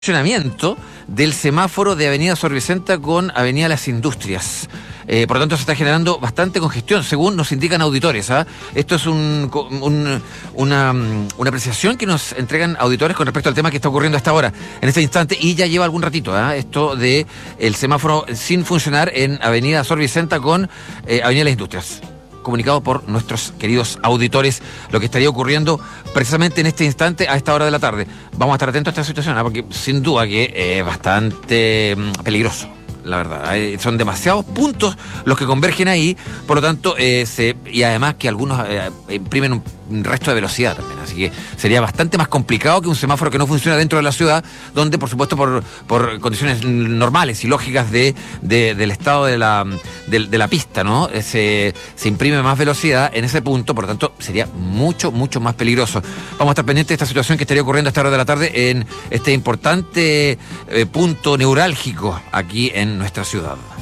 Funcionamiento del semáforo de Avenida Sor Vicenta con Avenida Las Industrias. Por lo tanto, se está generando bastante congestión, según nos indican auditores. Esto es una apreciación que nos entregan auditores con respecto al tema que está ocurriendo hasta ahora, en este instante, y ya lleva algún ratito, esto de el semáforo sin funcionar en Avenida Sor Vicenta con Avenida Las Industrias. Comunicado por nuestros queridos auditores, lo que estaría ocurriendo precisamente en este instante a esta hora de la tarde. Vamos a estar atentos a esta situación, porque sin duda que es bastante peligroso, la verdad. Son demasiados puntos los que convergen ahí, por lo tanto, y además que algunos imprimen un resto de velocidad también, así que sería bastante más complicado que un semáforo que no funciona dentro de la ciudad, donde por supuesto por condiciones normales y lógicas del estado de la pista, ¿no? Se imprime más velocidad en ese punto, por lo tanto sería mucho más peligroso. Vamos a estar pendientes de esta situación que estaría ocurriendo a esta hora de la tarde en este importante punto neurálgico aquí en nuestra ciudad.